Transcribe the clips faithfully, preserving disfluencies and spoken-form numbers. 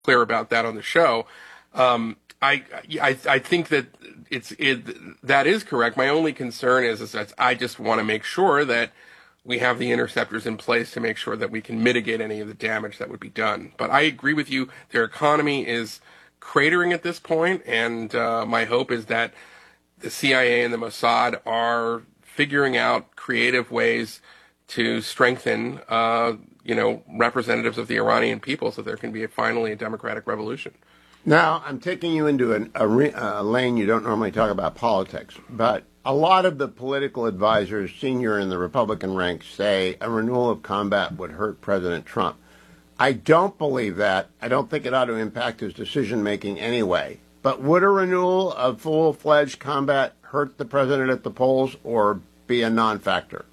clear about that on the show. Um, I, I, I think that it's, it, that is correct. My only concern is, is that I just want to make sure that we have the interceptors in place to make sure that we can mitigate any of the damage that would be done. But I agree with you. Their economy is cratering at this point, and uh, my hope is that the C I A and the Mossad are figuring out creative ways to strengthen, uh, you know, representatives of the Iranian people so there can be a, finally a democratic revolution. Now, I'm taking you into an, a, a lane you don't normally talk about politics, but a lot of the political advisors, senior in the Republican ranks, say a renewal of combat would hurt President Trump. I don't believe that. I don't think it ought to impact his decision-making anyway. But would a renewal of full-fledged combat hurt the president at the polls or be a non-factor?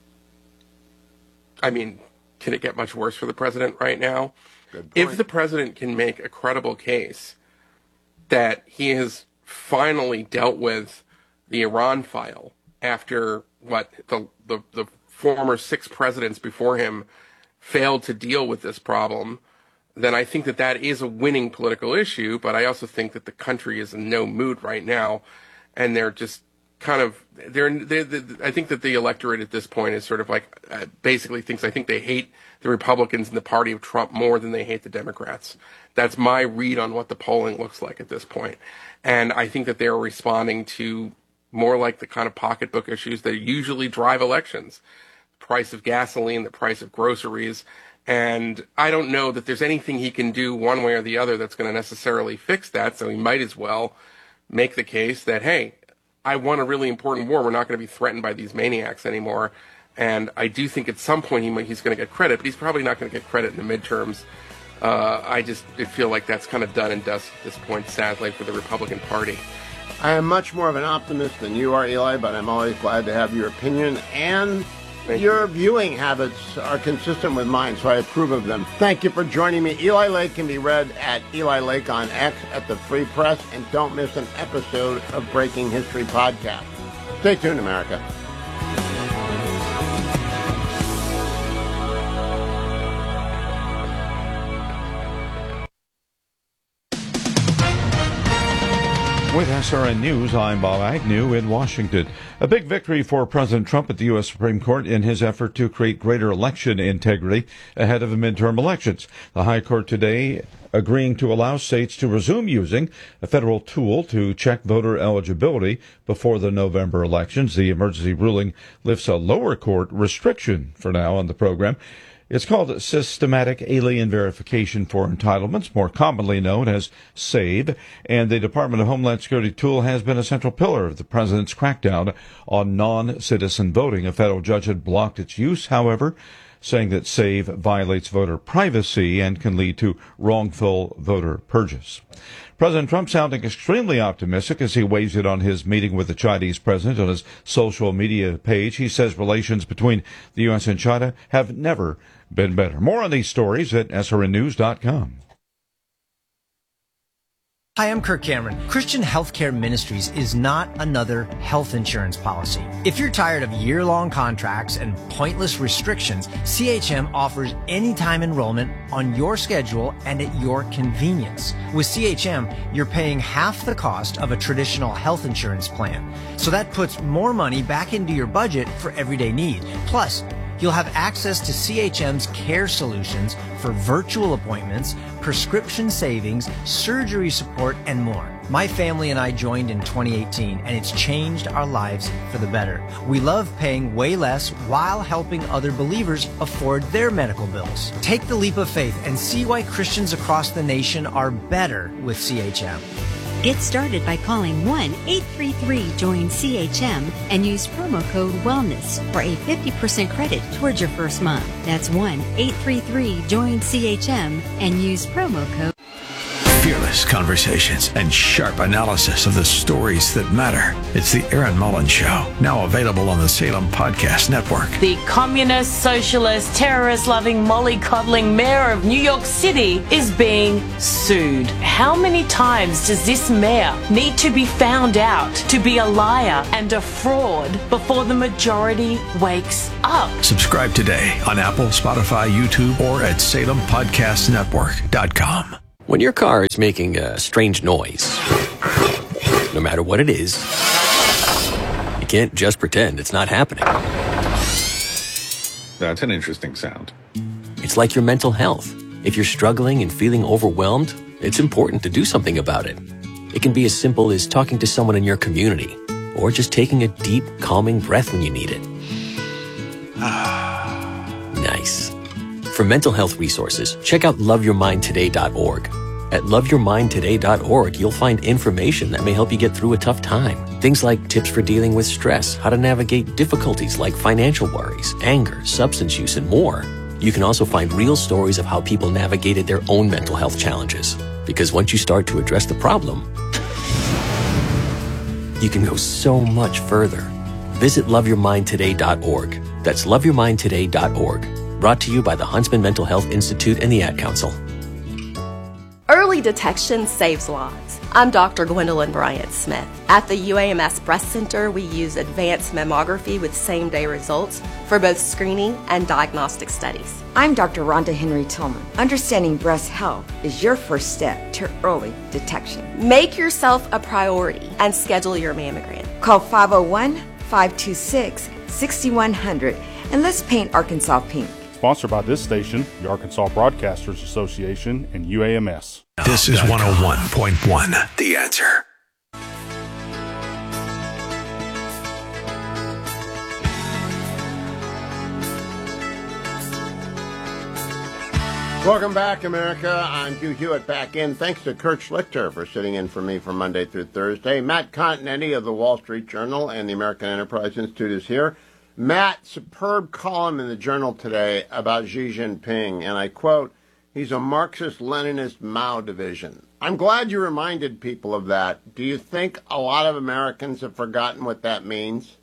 I mean, can it get much worse for the president right now? If the president can make a credible case that he has finally dealt with the Iran file after what the, the the former six presidents before him failed to deal with this problem, then I think that that is a winning political issue. But I also think that the country is in no mood right now, and they're just kind of they're, they're, they're I think that the electorate at this point is sort of like uh, basically thinks I think they hate the Republicans and the party of Trump more than they hate the Democrats. That's my read on what the polling looks like at this point. And I think that they're responding to more like the kind of pocketbook issues that usually drive elections. The price of gasoline, the price of groceries. And I don't know that there's anything he can do one way or the other that's going to necessarily fix that. So he might as well make the case that, hey, I won a really important war. We're not going to be threatened by these maniacs anymore. And I do think at some point he might, he's going to get credit, but he's probably not going to get credit in the midterms. Uh, I just feel like that's kind of done and dust at this point, sadly, for the Republican Party. I am much more of an optimist than you are, Eli, but I'm always glad to have your opinion, and Thank your you. viewing habits are consistent with mine, so I approve of them. Thank you for joining me. Eli Lake can be read at Eli Lake on X at the Free Press, and don't miss an episode of Breaking History Podcast. Stay tuned, America. With S R N News, I'm Bob Agnew in Washington. A big victory for President Trump at the U S Supreme Court in his effort to create greater election integrity ahead of the midterm elections. The High Court today agreeing to allow states to resume using a federal tool to check voter eligibility before the November elections. The emergency ruling lifts a lower court restriction for now on the program. It's called Systematic Alien Verification for Entitlements, more commonly known as SAVE, and the Department of Homeland Security tool has been a central pillar of the president's crackdown on non-citizen voting. A federal judge had blocked its use, however, saying that SAVE violates voter privacy and can lead to wrongful voter purges. President Trump sounding extremely optimistic as he weighs in on his meeting with the Chinese president on his social media page. He says relations between the U S and China have never been better. More on these stories at S R N news dot com. Hi, I'm Kirk Cameron. Christian Healthcare Ministries is not another health insurance policy. If you're tired of year-long contracts and pointless restrictions, C H M offers anytime enrollment on your schedule and at your convenience. With C H M, you're paying half the cost of a traditional health insurance plan. So that puts more money back into your budget for everyday need. Plus, you'll have access to C H M's care solutions for virtual appointments, prescription savings, surgery support, and more. My family and I joined in twenty eighteen, and it's changed our lives for the better. We love paying way less while helping other believers afford their medical bills. Take the leap of faith and see why Christians across the nation are better with C H M. Get started by calling one eight three three join C H M and use promo code WELLNESS for a fifty percent credit towards your first month. That's one eight three three join C H M and use promo code. Fearless conversations and sharp analysis of the stories that matter. It's the Aaron Mullins Show, now available on the Salem Podcast Network. The communist, socialist, terrorist-loving, mollycoddling mayor of New York City is being sued. How many times does this mayor need to be found out to be a liar and a fraud before the majority wakes up? Subscribe today on Apple, Spotify, YouTube, or at salem podcast network dot com. When your car is making a strange noise, no matter what it is, you can't just pretend it's not happening. That's an interesting sound. It's like your mental health. If you're struggling and feeling overwhelmed, it's important to do something about it. It can be as simple as talking to someone in your community, or just taking a deep, calming breath when you need it. Nice. For mental health resources, check out love your mind today dot org. At love your mind today dot org, you'll find information that may help you get through a tough time. Things like tips for dealing with stress, how to navigate difficulties like financial worries, anger, substance use, and more. You can also find real stories of how people navigated their own mental health challenges. Because once you start to address the problem, you can go so much further. Visit love your mind today dot org. That's love your mind today dot org. Brought to you by the Huntsman Mental Health Institute and the Ad Council. Early detection saves lives. I'm Doctor Gwendolyn Bryant Smith. At the U A M S Breast Center, we use advanced mammography with same-day results for both screening and diagnostic studies. I'm Doctor Rhonda Henry Tillman. Understanding breast health is your first step to early detection. Make yourself a priority and schedule your mammogram. Call five oh one, five two six, six one zero zero and let's paint Arkansas pink. Sponsored by this station, the Arkansas Broadcasters Association, and U A M S. This is one oh one point one, The Answer. Welcome back, America. I'm Hugh Hewitt back in. Thanks to Kurt Schlichter for sitting in for me from Monday through Thursday. Matt Continetti of the Wall Street Journal and the American Enterprise Institute is here. Matt, superb column in the Journal today about Xi Jinping, and I quote, he's a Marxist-Leninist Mao division. I'm glad you reminded people of that. Do you think a lot of Americans have forgotten what that means?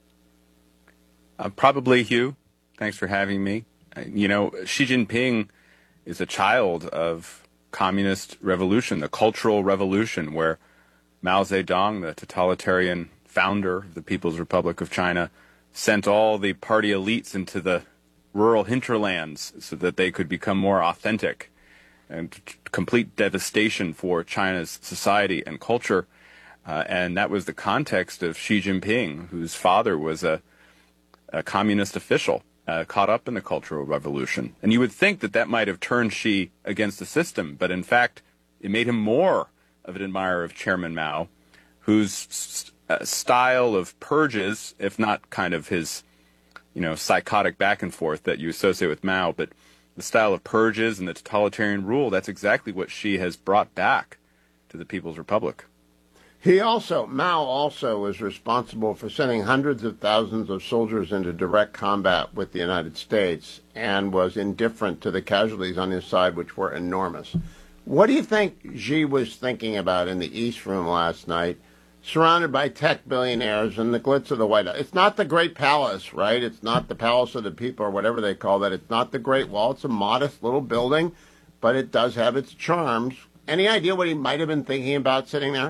Uh, probably, Hugh. Thanks for having me. Uh, you know, Xi Jinping is a child of communist revolution, the Cultural Revolution, where Mao Zedong, the totalitarian founder of the People's Republic of China, sent all the party elites into the rural hinterlands so that they could become more authentic, and complete devastation for China's society and culture. Uh, and that was the context of Xi Jinping, whose father was a, a communist official uh, caught up in the Cultural Revolution. And you would think that that might have turned Xi against the system, but in fact, it made him more of an admirer of Chairman Mao, whose st- uh, style of purges, if not kind of his, you know, psychotic back and forth that you associate with Mao, but the style of purges and the totalitarian rule, that's exactly what Xi has brought back to the People's Republic. He also, Mao also was responsible for sending hundreds of thousands of soldiers into direct combat with the United States and was indifferent to the casualties on his side, which were enormous. What do you think Xi was thinking about in the East Room last night, surrounded by tech billionaires and the glitz of the White House? It's not the Great Palace, right? It's not the Palace of the People or whatever they call that. It's not the Great Wall. It's a modest little building, but it does have its charms. Any idea what he might have been thinking about sitting there?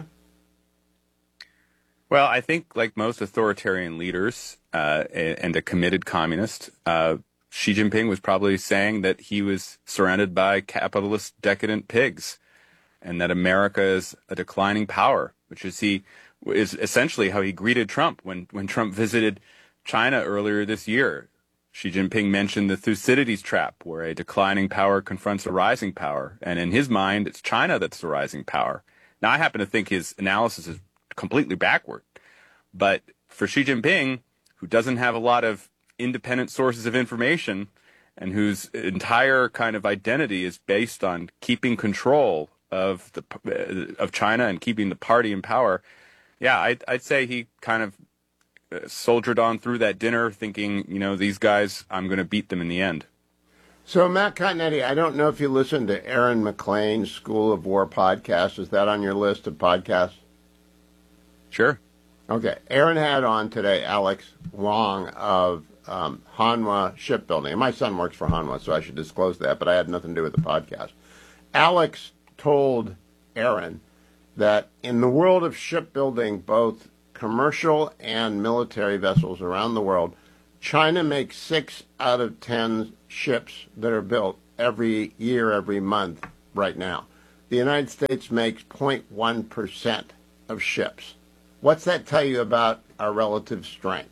Well, I think like most authoritarian leaders uh, and a committed communist, uh, Xi Jinping was probably saying that he was surrounded by capitalist decadent pigs and that America is a declining power, which is he is essentially how he greeted Trump when, when Trump visited China earlier this year. Xi Jinping mentioned the Thucydides trap, where a declining power confronts a rising power. And in his mind, it's China that's the rising power. Now, I happen to think his analysis is completely backward. But for Xi Jinping, who doesn't have a lot of independent sources of information and whose entire kind of identity is based on keeping control of the uh, of China and keeping the party in power, yeah, I'd, I'd say he kind of soldiered on through that dinner thinking, you know, these guys, I'm going to beat them in the end. So, Matt Continetti, I don't know if you listened to Aaron McLean's School of War podcast. Is that on your list of podcasts? Sure. Okay. Aaron had on today Alex Wong of um, Hanwha Shipbuilding. And my son works for Hanwha, so I should disclose that, but I had nothing to do with the podcast. Alex told Aaron that in the world of shipbuilding, both commercial and military vessels around the world, China makes six out of ten ships that are built every year, every month right now. the United States makes zero point one percent of ships. What's that tell you about our relative strength?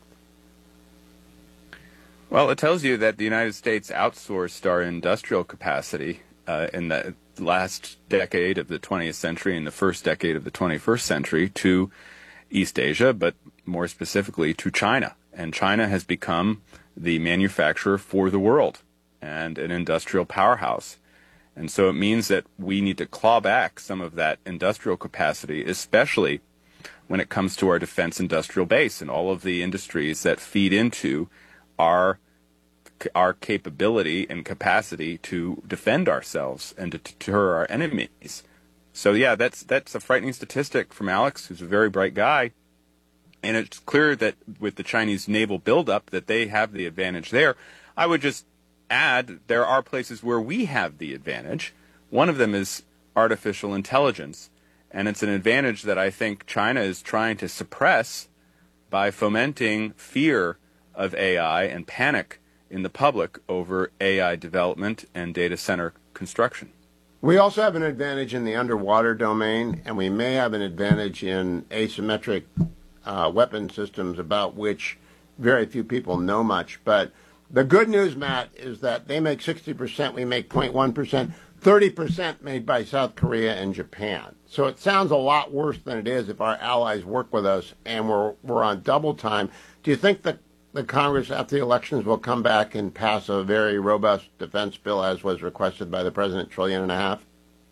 Well, it tells you that the United States outsourced our industrial capacity uh, in the last decade of the twentieth century and the first decade of the twenty-first century to East Asia, but more specifically to China. And China has become the manufacturer for the world and an industrial powerhouse. And so it means that we need to claw back some of that industrial capacity, especially when it comes to our defense industrial base and all of the industries that feed into our our capability and capacity to defend ourselves and to deter our enemies. So yeah, that's that's a frightening statistic from Alex, who's a very bright guy. And it's clear that with the Chinese naval buildup that they have the advantage there. I would just add there are places where we have the advantage. One of them is artificial intelligence. And it's an advantage that I think China is trying to suppress by fomenting fear of A I and panic in the public over A I development and data center construction. We also have an advantage in the underwater domain, and we may have an advantage in asymmetric uh, weapon systems about which very few people know much. But the good news, Matt, is that they make sixty percent, we make zero point one percent, thirty percent made by South Korea and Japan. So it sounds a lot worse than it is if our allies work with us and we're, we're on double time. Do you think that the Congress after the elections will come back and pass a very robust defense bill as was requested by the president, trillion and a half?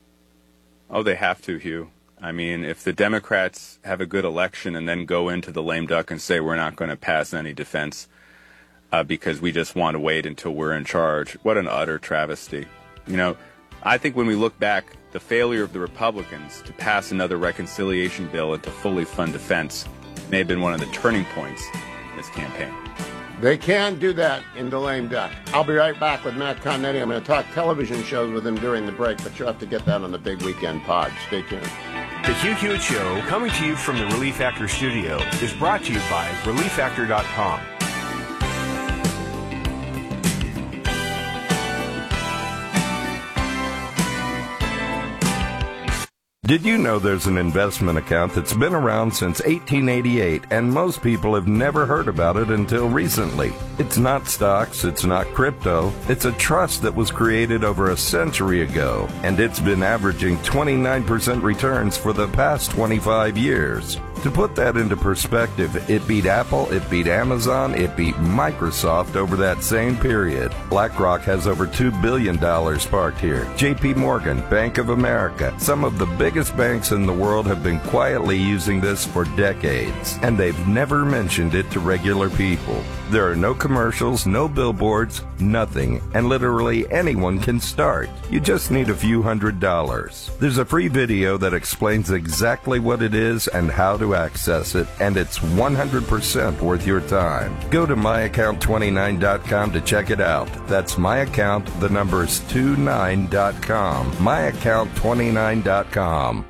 Oh, they have to, Hugh. I mean, if the Democrats have a good election and then go into the lame duck and say we're not going to pass any defense uh, because we just want to wait until we're in charge, what an utter travesty. You know, I think when we look back, the failure of the Republicans to pass another reconciliation bill and to fully fund defense may have been one of the turning points in this campaign. They can do that in the lame duck. I'll be right back with Matt Continetti. I'm going to talk television shows with him during the break, but you'll have to get that on the Big Weekend Pod. Stay tuned. The Hugh Hewitt Show, coming to you from the Relief Factor studio, is brought to you by relief factor dot com. Did you know there's an investment account that's been around since eighteen eighty-eight, and most people have never heard about it until recently? It's not stocks, it's not crypto, it's a trust that was created over a century ago, and it's been averaging twenty-nine percent returns for the past twenty-five years. To put that into perspective, it beat Apple, it beat Amazon, it beat Microsoft over that same period. BlackRock has over two billion dollars parked here. J P Morgan, Bank of America, some of the biggest banks in the world have been quietly using this for decades, and they've never mentioned it to regular people. There are no commercials, no billboards, nothing, and literally anyone can start. You just need a few hundred dollars. There's a free video that explains exactly what it is and how to access it, and it's one hundred percent worth your time. Go to my account twenty-nine dot com to check it out. That's my account, the number is twenty-nine dot com. my account twenty-nine dot com.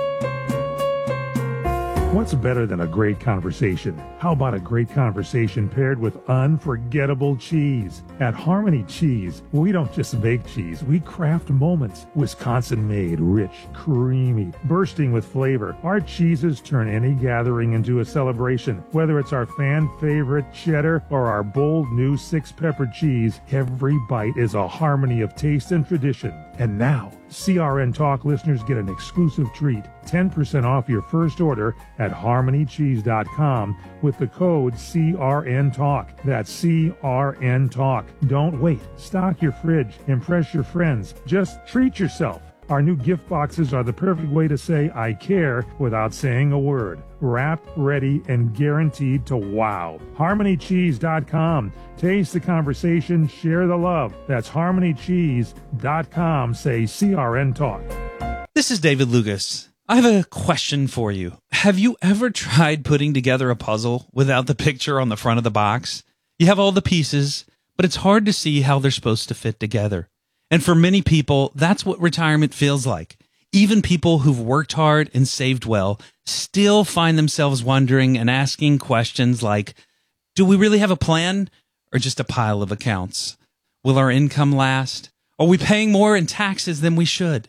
What's better than a great conversation? How about a great conversation paired with unforgettable cheese? At Harmony Cheese, we don't just make cheese, we craft moments. Wisconsin-made, rich, creamy, bursting with flavor. Our cheeses turn any gathering into a celebration. Whether it's our fan-favorite cheddar or our bold new six-pepper cheese, every bite is a harmony of taste and tradition. And now, C R N Talk listeners get an exclusive treat, ten percent off your first order at harmony cheese dot com with the code C R N Talk. That's C R N Talk. Don't wait. Stock your fridge. Impress your friends. Just treat yourself. Our new gift boxes are the perfect way to say I care without saying a word. Wrapped, ready, and guaranteed to wow. harmony cheese dot com. Taste the conversation, share the love. That's harmony cheese dot com. Say C R N Talk. This is David Lucas. I have a question for you. Have you ever tried putting together a puzzle without the picture on the front of the box? You have all the pieces, but it's hard to see how they're supposed to fit together. And for many people, that's what retirement feels like. Even people who've worked hard and saved well still find themselves wondering and asking questions like, do we really have a plan or just a pile of accounts? Will our income last? Are we paying more in taxes than we should?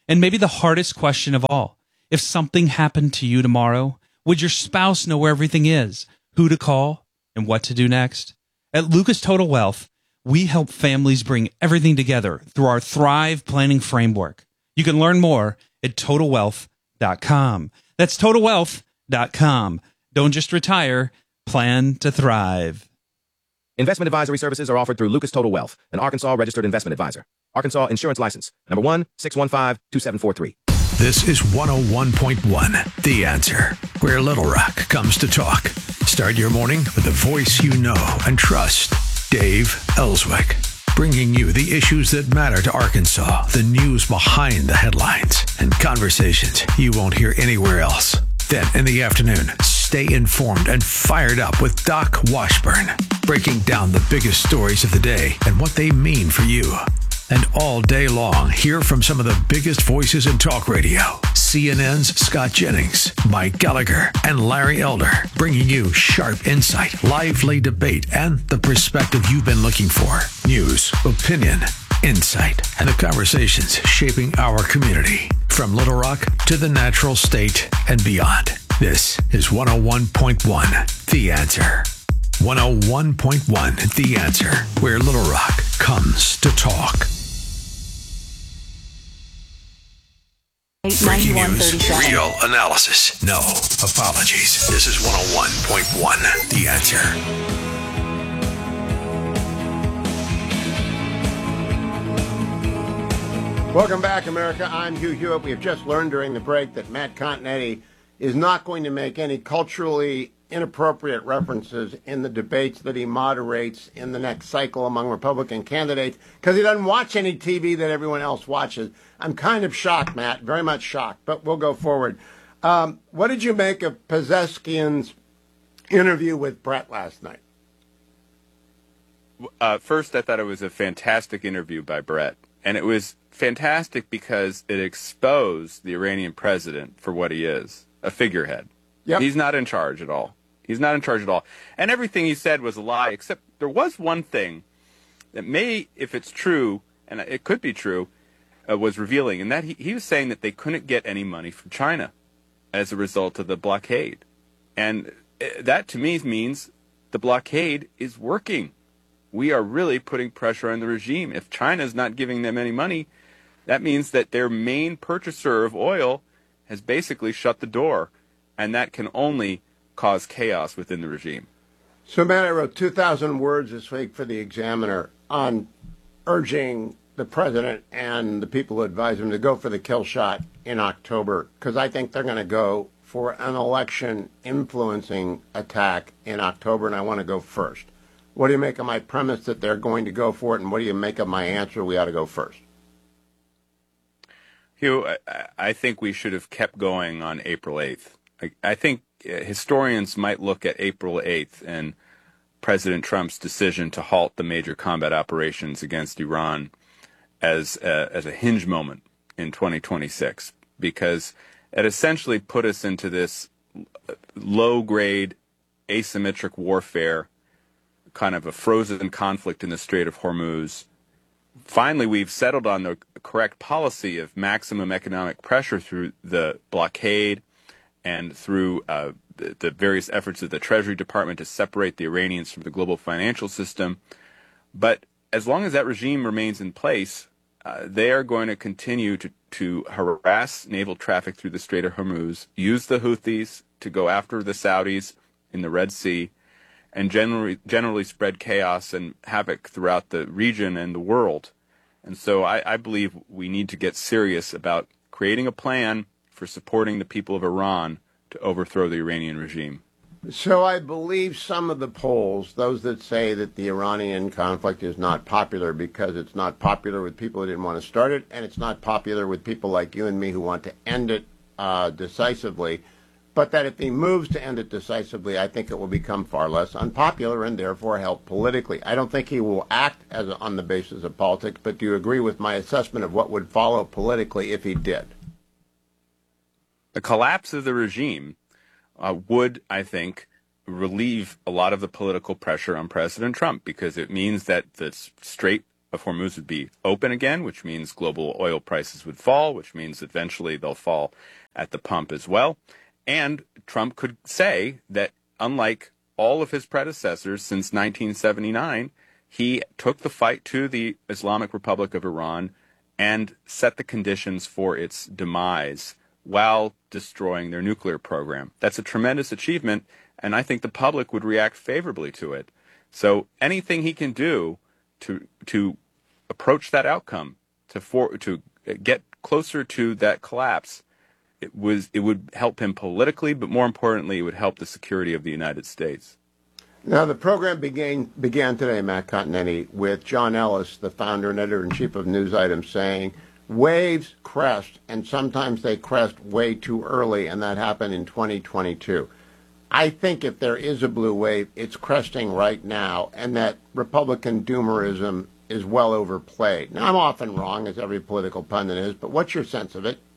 And maybe the hardest question of all, if something happened to you tomorrow, would your spouse know where everything is, who to call, and what to do next? At Lucas Total Wealth, we help families bring everything together through our Thrive Planning Framework. You can learn more at total wealth dot com. That's total wealth dot com. Don't just retire, plan to thrive. Investment advisory services are offered through Lucas Total Wealth, an Arkansas registered investment advisor. Arkansas Insurance License, number one, six one five, two seven four three. This is one oh one point one, The Answer, where Little Rock comes to talk. Start your morning with the voice you know and trust, Dave Ellswick, bringing you the issues that matter to Arkansas, the news behind the headlines, and conversations you won't hear anywhere else. Then in the afternoon, stay informed and fired up with Doc Washburn, breaking down the biggest stories of the day and what they mean for you. And all day long, hear from some of the biggest voices in talk radio. C N N's Scott Jennings, Mike Gallagher, and Larry Elder, bringing you sharp insight, lively debate, and the perspective you've been looking for. News, opinion, insight, and the conversations shaping our community. From Little Rock to the natural state and beyond. This is one oh one point one, The Answer. one oh one point one, The Answer, where Little Rock comes to talk. Breaking news, real analysis, no apologies. This is one oh one point one, The Answer. Welcome back, America. I'm Hugh Hewitt. We have just learned during the break that Matt Continetti is not going to make any culturally inappropriate references in the debates that he moderates in the next cycle among Republican candidates because he doesn't watch any T V that everyone else watches. I'm kind of shocked, Matt, very much shocked, but we'll go forward. Um, what did you make of Pazeskian's interview with Brett last night? Uh, first, I thought it was a fantastic interview by Brett, and it was fantastic because it exposed the Iranian president for what he is, a figurehead. Yep. He's not in charge at all. He's not in charge at all. And everything he said was a lie, except there was one thing that may, if it's true, and it could be true, uh, was revealing, and that he, he was saying that they couldn't get any money from China as a result of the blockade. And that, to me, means the blockade is working. We are really putting pressure on the regime. If China is not giving them any money, that means that their main purchaser of oil has basically shut the door. And that can only cause chaos within the regime. So, Matt, I wrote two thousand words this week for the Examiner on urging the president and the people who advise him to go for the kill shot in October, because I think they're going to go for an election-influencing attack in October, and I want to go first. What do you make of my premise that they're going to go for it, and what do you make of my answer we ought to go first? Hugh, I, I think we should have kept going on April eighth. I think historians might look at April eighth and President Trump's decision to halt the major combat operations against Iran as a, as a hinge moment in twenty twenty-six, because it essentially put us into this low-grade asymmetric warfare, kind of a frozen conflict in the Strait of Hormuz. Finally, we've settled on the correct policy of maximum economic pressure through the blockade and through uh, the, the various efforts of the Treasury Department to separate the Iranians from the global financial system. But as long as that regime remains in place, uh, they are going to continue to, to harass naval traffic through the Strait of Hormuz, use the Houthis to go after the Saudis in the Red Sea, and generally, generally spread chaos and havoc throughout the region and the world. And so I, I believe we need to get serious about creating a plan for supporting the people of Iran to overthrow the Iranian regime. So I believe some of the polls, those that say that the Iranian conflict is not popular because it's not popular with people who didn't want to start it, and it's not popular with people like you and me who want to end it uh, decisively, but that if he moves to end it decisively, I think it will become far less unpopular and therefore help politically. I don't think he will act as a, on the basis of politics, but do you agree with my assessment of what would follow politically if he did? The collapse of the regime uh, would, I think, relieve a lot of the political pressure on President Trump, because it means that the Strait of Hormuz would be open again, which means global oil prices would fall, which means eventually they'll fall at the pump as well. And Trump could say that, unlike all of his predecessors since nineteen seventy-nine, he took the fight to the Islamic Republic of Iran and set the conditions for its demise while destroying their nuclear program. That's a tremendous achievement, and I think the public would react favorably to it. So anything he can do to to approach that outcome, to for, to get closer to that collapse, it was it would help him politically, but more importantly, it would help the security of the United States. Now, the program began began today, Matt Continetti, with John Ellis, the founder and editor-in-chief of News Items, saying, waves crest, and sometimes they crest way too early, and that happened in twenty twenty-two. I think if there is a blue wave, it's cresting right now, and that Republican doomerism is well overplayed. Now, I'm often wrong, as every political pundit is, but what's your sense of it?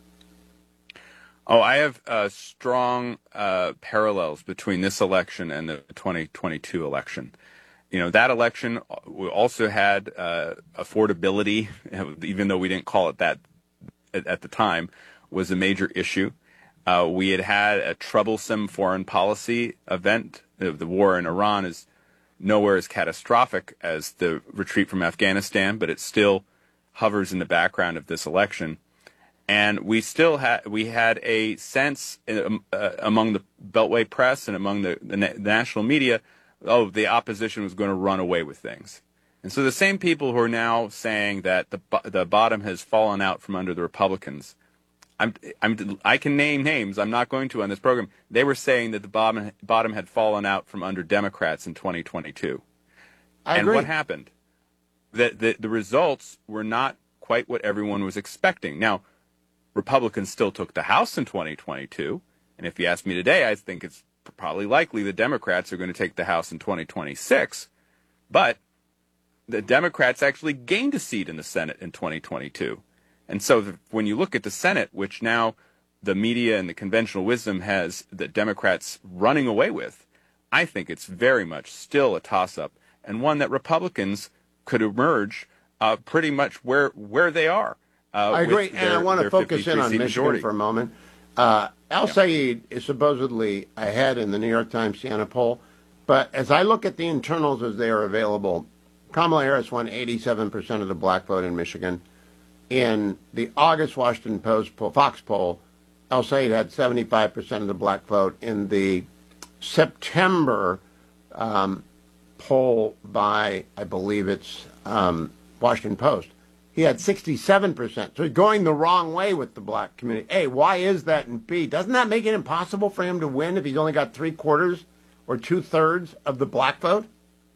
Oh, I have uh, strong uh, parallels between this election and the twenty twenty-two election. You know, that election also had uh, affordability, even though we didn't call it that at, at the time, was a major issue. Uh, we had had a troublesome foreign policy event. The, the war in Iran is nowhere as catastrophic as the retreat from Afghanistan, but it still hovers in the background of this election. And we still had we had a sense in, uh, among the Beltway press and among the, the, na- the national media, oh, the opposition was going to run away with things. And so the same people who are now saying that the the bottom has fallen out from under the Republicans, I'm, I'm, I can name names. I'm not going to on this program. They were saying that the bottom bottom had fallen out from under Democrats in twenty twenty-two. I and agree. what happened? The, the the results were not quite what everyone was expecting. Now, Republicans still took the House in twenty twenty-two, and if you ask me today, I think it's probably likely the Democrats are going to take the House in twenty twenty-six. But the Democrats actually gained a seat in the Senate in twenty twenty-two. And so the, when you look at the Senate, which now the media and the conventional wisdom has the Democrats running away with, I think it's very much still a toss-up, and one that Republicans could emerge uh, pretty much where where they are. Uh, I agree, their, and I want to focus in on Michigan majority. for a moment. Uh, Al Saeed is supposedly ahead in the New York Times Siena poll, but as I look at the internals as they are available, Kamala Harris won eighty-seven percent of the black vote in Michigan. In the August Washington Post poll, Fox poll, Al Saeed had seventy-five percent of the black vote. In the September um, poll by, I believe it's um, Washington Post, he had sixty-seven percent. So he's going the wrong way with the black community. A, why is that? And B, doesn't that make it impossible for him to win if he's only got three quarters or two thirds of the black vote?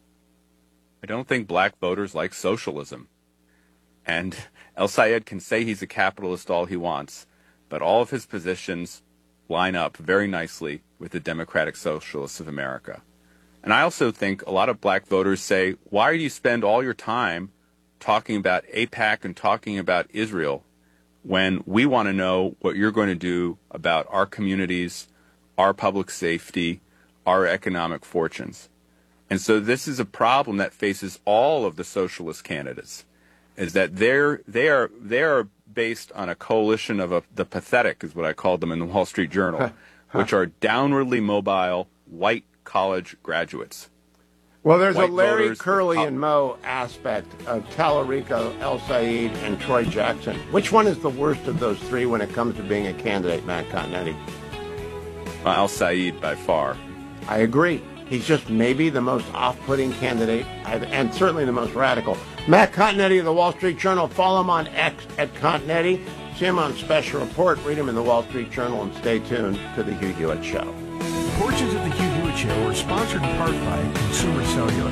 I don't think black voters like socialism. And El Sayed can say he's a capitalist all he wants, but all of his positions line up very nicely with the Democratic Socialists of America. And I also think a lot of black voters say, why do you spend all your time talking about AIPAC and talking about Israel when we want to know what you're going to do about our communities, our public safety, our economic fortunes? And so this is a problem that faces all of the socialist candidates, is that they're they are they are based on a coalition of a, the pathetic, is what I called them in the Wall Street Journal, which are downwardly mobile white college graduates. Well, there's White a Larry, voters, Curly, co- and Moe aspect of Tallarico, El Sayed, and Troy Jackson. Which one is the worst of those three when it comes to being a candidate, Matt Continetti? Uh, El Sayed by far. I agree. He's just maybe the most off-putting candidate, and certainly the most radical. Matt Continetti of the Wall Street Journal. Follow him on X at Continetti. See him on Special Report. Read him in the Wall Street Journal, and stay tuned to the Hugh Hewitt Show. Portions of the Hugh Hewitt Show are sponsored in part by Consumer Cellular.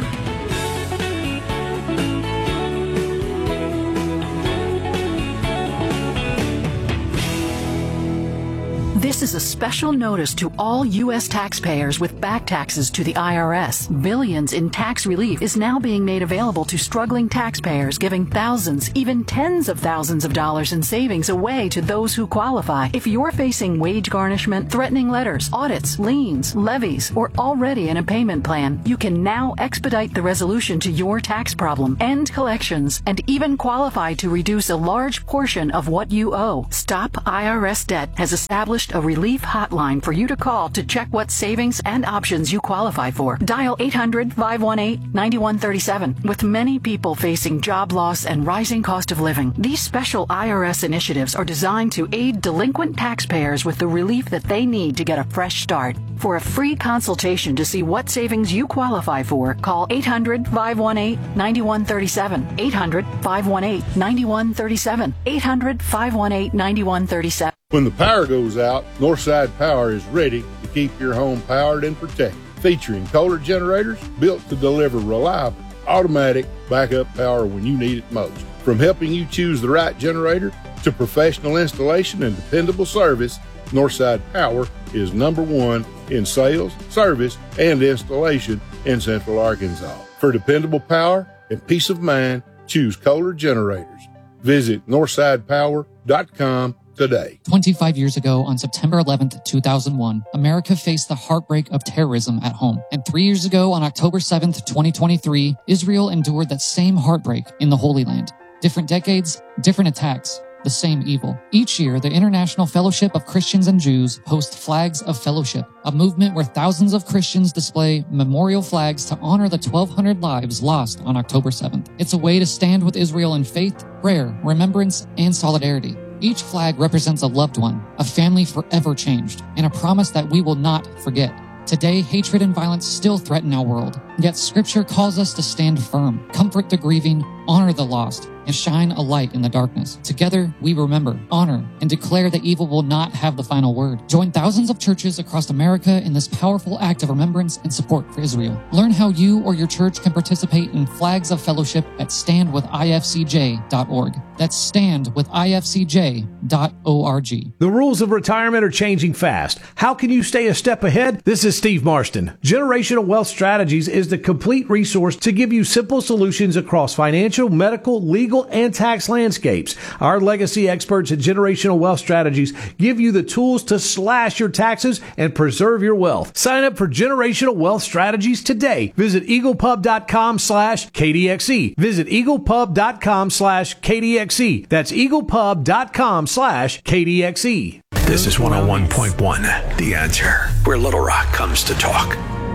This is a special notice to all U S taxpayers with back taxes to the I R S. Billions in tax relief is now being made available to struggling taxpayers, giving thousands, even tens of thousands of dollars in savings away to those who qualify. If you're facing wage garnishment, threatening letters, audits, liens, levies, or already in a payment plan, you can now expedite the resolution to your tax problem, end collections, and even qualify to reduce a large portion of what you owe. Stop I R S Debt has established a relief hotline for you to call to check what savings and options you qualify for. Dial eight hundred, five one eight, nine one three seven. With many people facing job loss and rising cost of living, these special I R S initiatives are designed to aid delinquent taxpayers with the relief that they need to get a fresh start. For a free consultation to see what savings you qualify for, call eight hundred, five one eight, nine one three seven. eight hundred, five one eight, nine one three seven. eight hundred, five one eight, nine one three seven. When the power goes out, Northside Power is ready to keep your home powered and protected. Featuring Kohler generators built to deliver reliable, automatic backup power when you need it most. From helping you choose the right generator to professional installation and dependable service, Northside Power is number one in sales, service, and installation in Central Arkansas. For dependable power and peace of mind, choose Kohler generators. Visit northside power dot com today. twenty-five years ago, on September eleventh, two thousand one, America faced the heartbreak of terrorism at home. And three years ago, on October seventh, twenty twenty-three, Israel endured that same heartbreak in the Holy Land. Different decades, different attacks, the same evil. Each year, the International Fellowship of Christians and Jews hosts Flags of Fellowship, a movement where thousands of Christians display memorial flags to honor the twelve hundred lives lost on October seventh. It's a way to stand with Israel in faith, prayer, remembrance, and solidarity. Each flag represents a loved one, a family forever changed, and a promise that we will not forget. Today, hatred and violence still threaten our world, yet Scripture calls us to stand firm, comfort the grieving, honor the lost, and shine a light in the darkness. Together, we remember, honor, and declare that evil will not have the final word. Join thousands of churches across America in this powerful act of remembrance and support for Israel. Learn how you or your church can participate in Flags of Fellowship at stand with I F C J dot org. That's stand with I F C J dot org. The rules of retirement are changing fast. How can you stay a step ahead? This is Steve Marston. Generational Wealth Strategies is the complete resource to give you simple solutions across financial, medical, legal, and tax landscapes. Our legacy experts at Generational Wealth Strategies give you the tools to slash your taxes and preserve your wealth. Sign up for Generational Wealth Strategies today. Visit eaglepub.com slash KDXE. Visit eaglepub.com slash KDXE. That's eaglepub.com slash KDXE. This is one oh one point one, The Answer, where Little Rock comes to talk.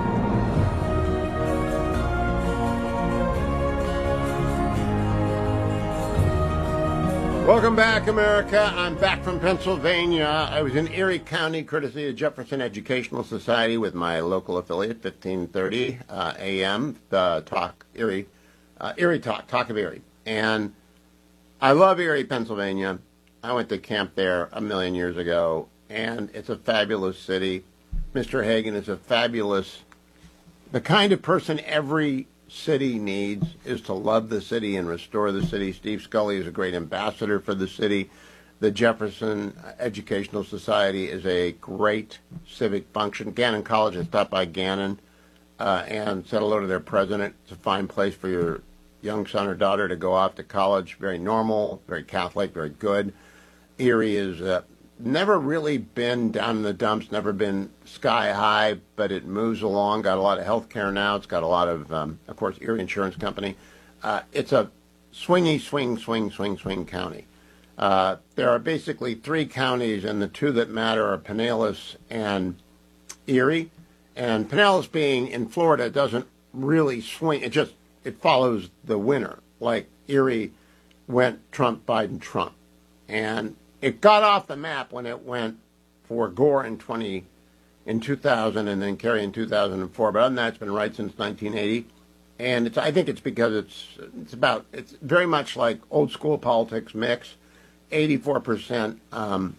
Welcome back, America. I'm back from Pennsylvania. I was in Erie County, courtesy of Jefferson Educational Society, with my local affiliate, fifteen thirty uh, A M, the Talk Erie, uh, Erie Talk, Talk of Erie. And I love Erie, Pennsylvania. I went to camp there a million years ago, and it's a fabulous city. Mister Hagan is a fabulous, the kind of person every city needs is to love the city and restore the city. Steve Scully is a great ambassador for the city. The Jefferson Educational Society is a great civic function. Gannon College, I stopped by Gannon uh, and said hello to their president. It's a fine place for your young son or daughter to go off to college. Very normal, very Catholic, very good. Erie is uh, never really been down in the dumps, never been sky high, but it moves along. Got a lot of health care now. It's got a lot of, um, of course, Erie Insurance Company. Uh, it's a swingy, swing, swing, swing, swing county. Uh, there are basically three counties, and the two that matter are Pinellas and Erie. And Pinellas, being in Florida, doesn't really swing. It just, it follows the winner. Like Erie went Trump, Biden, Trump. And it got off the map when it went for Gore in twenty in two thousand and then Kerry in two thousand four. But other than that, it's been right since nineteen eighty. And it's, I think it's because it's it's about it's very much like old school politics mix. eighty-four percent um,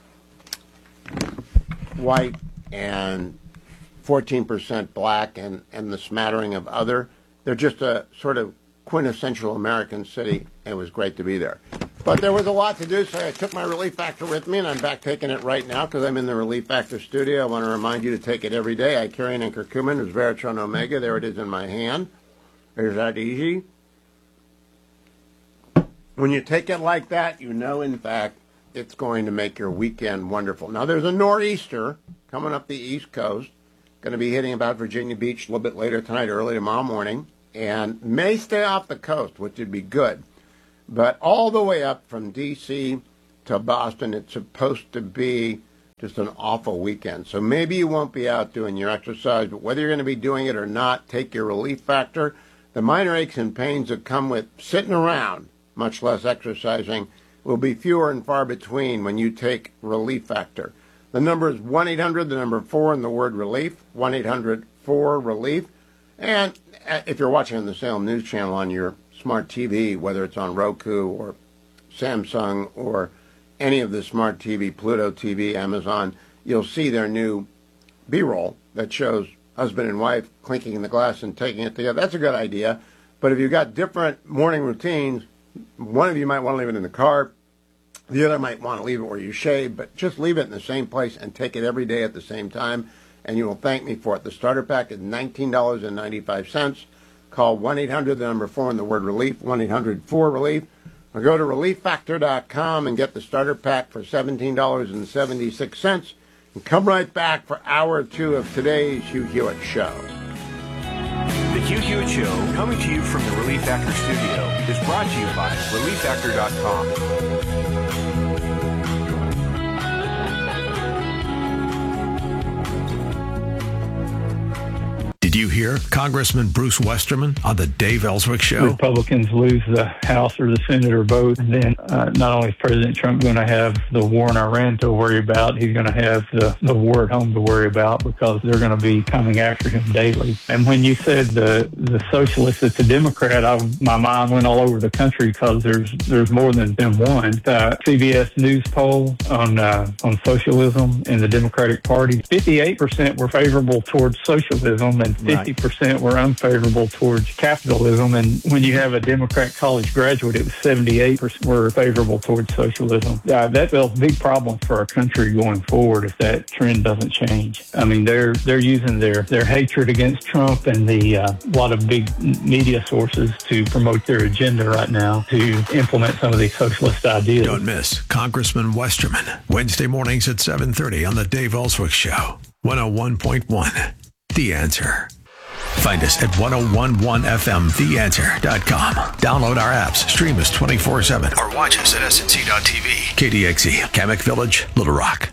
white and fourteen percent black, and, and the smattering of other. They're just a sort of quintessential American city. It was great to be there. But there was a lot to do, so I took my Relief Factor with me, and I'm back taking it right now because I'm in the Relief Factor studio. I want to remind you to take it every day. I carry an curcumin, there's Veritron Omega. There it is in my hand. There's that easy. When you take it like that, you know, in fact, it's going to make your weekend wonderful. Now, there's a nor'easter coming up the East Coast, going to be hitting about Virginia Beach a little bit later tonight, early tomorrow morning, and may stay off the coast, which would be good. But all the way up from D C to Boston, it's supposed to be just an awful weekend. So maybe you won't be out doing your exercise, but whether you're going to be doing it or not, take your Relief Factor. The minor aches and pains that come with sitting around, much less exercising, will be fewer and far between when you take Relief Factor. The number is one eight hundred, the number four, and the word relief, one eight hundred four relief. And if you're watching on the Salem News Channel on your smart T V, whether it's on Roku or Samsung or any of the smart T V, Pluto T V, Amazon, you'll see their new B-roll that shows husband and wife clinking the glass and taking it together. That's a good idea. But if you've got different morning routines, one of you might want to leave it in the car, the other might want to leave it where you shave, but just leave it in the same place and take it every day at the same time, and you will thank me for it. The starter pack is nineteen dollars and ninety-five cents. Call one eight hundred, the number four, and the word relief, one eight hundred four relief. Or go to relief factor dot com and get the starter pack for seventeen dollars and seventy-six cents. And come right back for hour two of today's Hugh Hewitt Show. The Hugh Hewitt Show, coming to you from the Relief Factor studio, is brought to you by relief factor dot com. Did you hear Congressman Bruce Westerman on the Dave Ellswick Show? Republicans lose the House or the Senate or both, and then uh, not only is President Trump going to have the war in Iran to worry about, he's going to have the, the war at home to worry about because they're going to be coming after him daily. And when you said the the socialist is a Democrat, I, my mind went all over the country because there's there's more than, than one. Uh, C B S News poll on uh, on socialism in the Democratic Party, fifty-eight percent were favorable towards socialism and fifty percent were unfavorable towards capitalism. And when you have a Democrat college graduate, it was seventy-eight percent were favorable towards socialism. Uh, that spells big problems for our country going forward if that trend doesn't change. I mean, they're they're using their, their hatred against Trump and the uh, lot of big media sources to promote their agenda right now to implement some of these socialist ideas. Don't miss Congressman Westerman, Wednesday mornings at seven thirty on the Dave Ellswick Show, one oh one point one. The Answer. Find us at ten eleven F M the answer dot com. Download our apps, stream us twenty-four seven, or watch us at S N C dot T V. K D X E, Kamek Village, Little Rock.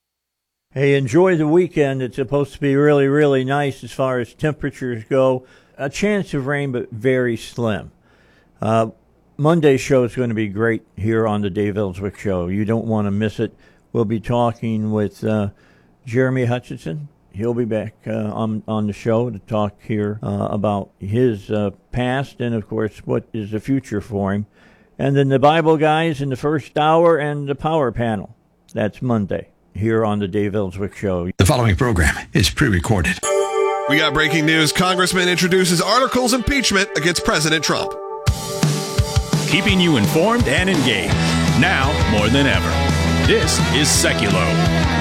Hey, enjoy the weekend. It's supposed to be really, really nice as far as temperatures go. A chance of rain, but very slim. Uh, Monday's show is going to be great here on the Dave Ellswick Show. You don't want to miss it. We'll be talking with uh, Jeremy Hutchinson. He'll be back uh, on on the show to talk here uh, about his uh, past and, of course, what is the future for him. And then the Bible guys in the first hour and the power panel. That's Monday here on the Dave Ellswick Show. The following program is pre-recorded. We got breaking news. Congressman introduces articles impeachment against President Trump. Keeping you informed and engaged. Now more than ever. This is Seculo.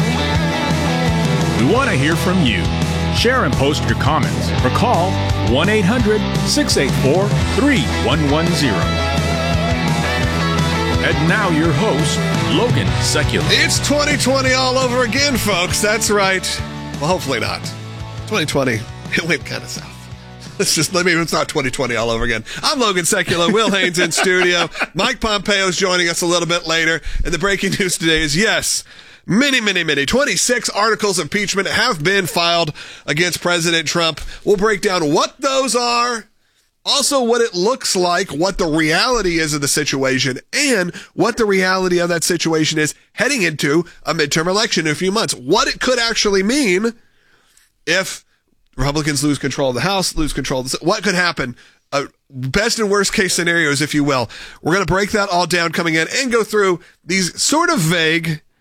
We want to hear from you. Share and post your comments or call one eight hundred six eight four three one one zero. And now your host, Logan Secular. It's twenty twenty all over again, folks. That's right. Well, hopefully not. twenty twenty, it went kind of south. Let's just, maybe it's not twenty twenty all over again. I'm Logan Secular. Will Haynes in studio. Mike Pompeo's joining us a little bit later. And the breaking news today is, yes, Many, many, many, twenty-six articles of impeachment have been filed against President Trump. We'll break down what those are, also what it looks like, what the reality is of the situation, and what the reality of that situation is heading into a midterm election in a few months. What it could actually mean if Republicans lose control of the House, lose control of the Senate. What could happen? Uh, best and worst case scenarios, if you will. We're going to break that all down coming in and go through these sort of vague,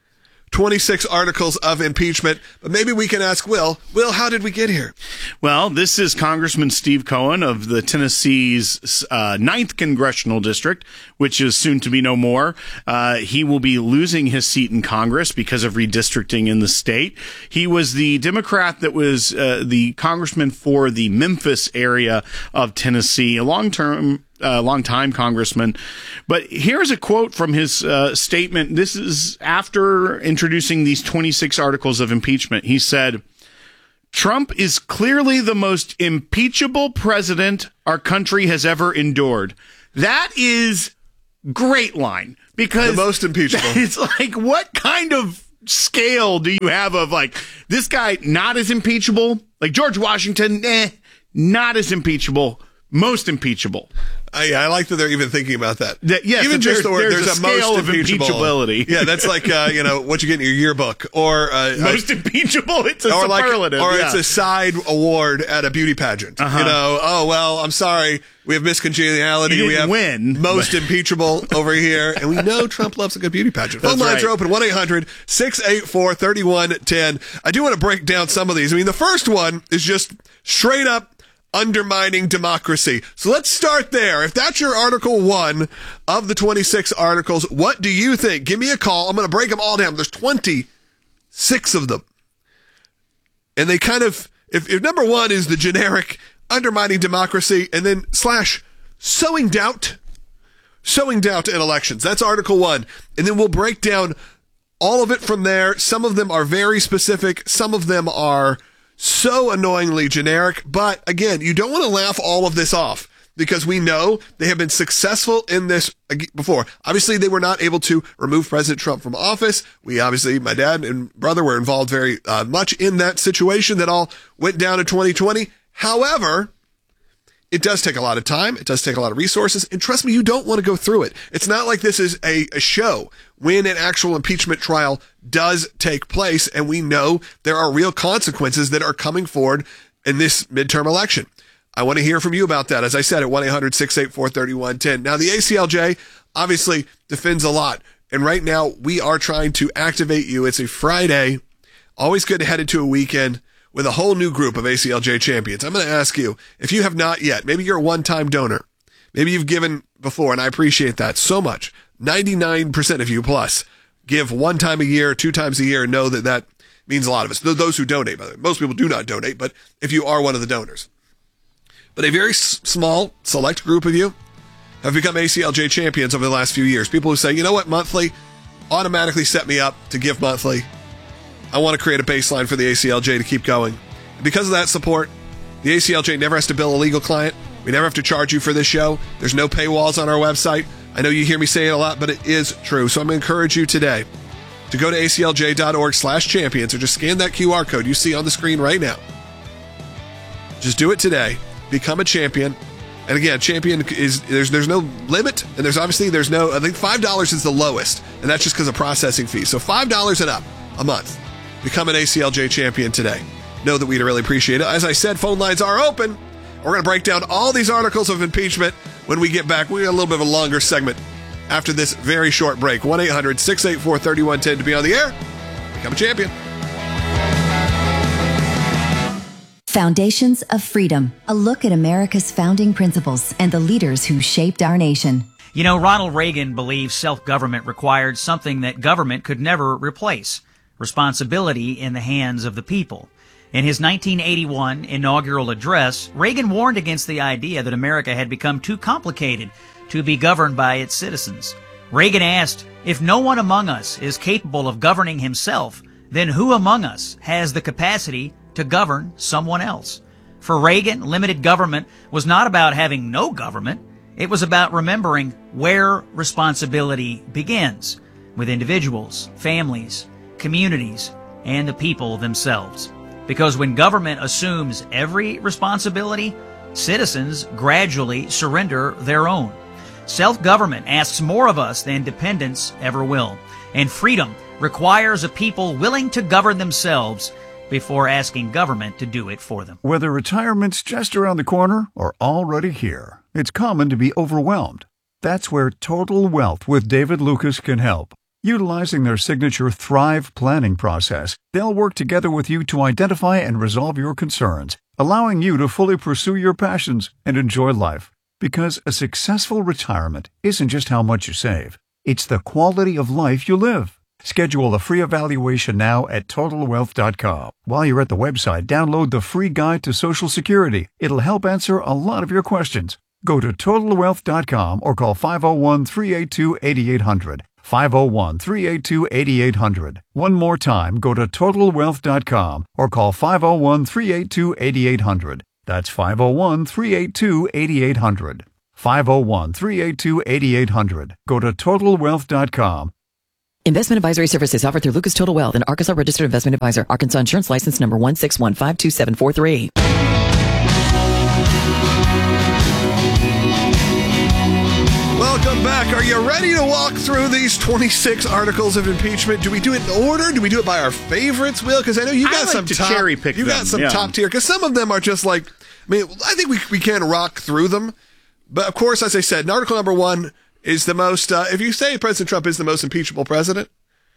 twenty-six articles of impeachment. But maybe we can ask Will, Will, how did we get here? Well, this is Congressman Steve Cohen of the Tennessee's uh, ninth Congressional District, which is soon to be no more. Uh, he will be losing his seat in Congress because of redistricting in the state. He was the Democrat that was uh, the congressman for the Memphis area of Tennessee, a long-term Uh, long-time congressman. But here's a quote from his uh, statement. This is after introducing these twenty-six articles of impeachment. He said, "Trump is clearly the most impeachable president our country has ever endured." That is great line, because the most impeachable. It's like, what kind of scale do you have of like this guy not as impeachable? Like George Washington, eh, not as impeachable, most impeachable. Uh, yeah, I like that they're even thinking about that. that yes, even just there's, the word, there's, there's a, a, most scale of impeachable. impeachability. Yeah, that's like uh, you know what you get in your yearbook, or uh, most a, impeachable. It's a or superlative, like, or yeah. it's a side award at a beauty pageant. Uh-huh. You know, oh well, I'm sorry, we have miscongeniality. You we didn't have win, most but... impeachable over here, and we know Trump loves a good beauty pageant. Phone lines right. are open: one eight hundred six eight four three one one zero. I do want to break down some of these. I mean, the first one is just straight up undermining democracy. So let's start there. If that's your Article one of the twenty-six articles, what do you think? Give me a call. I'm going to break them all down. There's twenty-six of them. And they kind of, if, if number one is the generic undermining democracy, and then slash sowing doubt, sowing doubt in elections. That's Article one. And then we'll break down all of it from there. Some of them are very specific. Some of them are so annoyingly generic, but again, you don't want to laugh all of this off, because we know they have been successful in this before. Obviously, they were not able to remove President Trump from office. We obviously, my dad and brother were involved very uh, much in that situation that all went down in twenty twenty. However, it does take a lot of time. It does take a lot of resources. And trust me, you don't want to go through it. It's not like this is a, a show. When an actual impeachment trial does take place, and we know there are real consequences that are coming forward in this midterm election. I want to hear from you about that. As I said, at one eight hundred six eight four three one one zero. Now, the A C L J obviously defends a lot. And right now, we are trying to activate you. It's a Friday. Always good to head into a weekend with a whole new group of A C L J champions. I'm going to ask you, if you have not yet, maybe you're a one-time donor. Maybe you've given before, and I appreciate that so much. ninety-nine percent of you plus give one time a year, two times a year, and know that that means a lot of us. Those who donate, by the way. Most people do not donate, but if you are one of the donors. But a very s- small, select group of you have become A C L J champions over the last few years. People who say, you know what, monthly automatically set me up to give monthly. I want to create a baseline for the A C L J to keep going. And because of that support, the A C L J never has to bill a legal client. We never have to charge you for this show. There's no paywalls on our website. I know you hear me say it a lot, but it is true. So I'm going to encourage you today to go to aclj.org slash champions, or just scan that Q R code you see on the screen right now. Just do it today. Become a champion. And again, champion is, there's there's no limit, and there's obviously, there's no, I think five dollars is the lowest, and that's just because of processing fees. So five dollars and up a month. Become an A C L J champion today. Know that we'd really appreciate it. As I said, phone lines are open. We're going to break down all these articles of impeachment when we get back. We got a little bit of a longer segment after this very short break. one eight hundred six eight four three one one zero to be on the air. Become a champion. Foundations of Freedom, a look at America's founding principles and the leaders who shaped our nation. You know, Ronald Reagan believed self-government required something that government could never replace: responsibility in the hands of the people. In his nineteen eighty-one inaugural address, Reagan warned against the idea that America had become too complicated to be governed by its citizens. Reagan asked, if no one among us is capable of governing himself, then who among us has the capacity to govern someone else? For Reagan, limited government was not about having no government. It was about remembering where responsibility begins, with individuals, families, communities, and the people themselves. Because when government assumes every responsibility, citizens gradually surrender their own. Self-government asks more of us than dependence ever will. And freedom requires a people willing to govern themselves before asking government to do it for them. Whether retirement's just around the corner or already here, it's common to be overwhelmed. That's where Total Wealth with David Lucas can help. Utilizing their signature Thrive planning process, they'll work together with you to identify and resolve your concerns, allowing you to fully pursue your passions and enjoy life. Because a successful retirement isn't just how much you save, it's the quality of life you live. Schedule a free evaluation now at total wealth dot com. While you're at the website, download the free guide to Social Security. It'll help answer a lot of your questions. Go to total wealth dot com or call five oh one, three eight two, eight eight hundred. five oh one, three eight two, eight eight hundred. One more time, go to total wealth dot com or call five oh one, three eight two, eight eight hundred. That's five oh one, three eight two, eight eight hundred. five oh one, three eight two, eight eight hundred. Go to total wealth dot com. Investment advisory services offered through Lucas Total Wealth, an Arkansas registered investment advisor. Arkansas Insurance License number one six one five two seven four three. Welcome back. Are you ready to walk through these twenty-six articles of impeachment? Do we do it in order? Do we do it by our favorites, Will? Because I know you got I like some to top, cherry pick you them, got some yeah. top tier. Because some of them are just like, I mean, I think we we can rock through them. But of course, as I said, article number one is the most. Uh, if you say President Trump is the most impeachable president,